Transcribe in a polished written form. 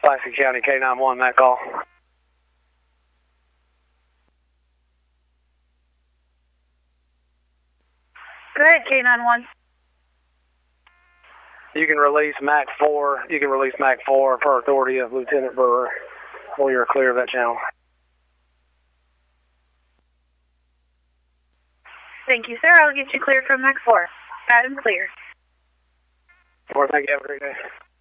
Pulaski County K91, that call. Go ahead, K91. You can release MAC 4. You can release MAC 4 per authority of Lieutenant Brewer, or you're clear of that channel. Thank you, sir. I'll get you cleared from MAC 4. Got him clear. Well, thank you. Have a great day.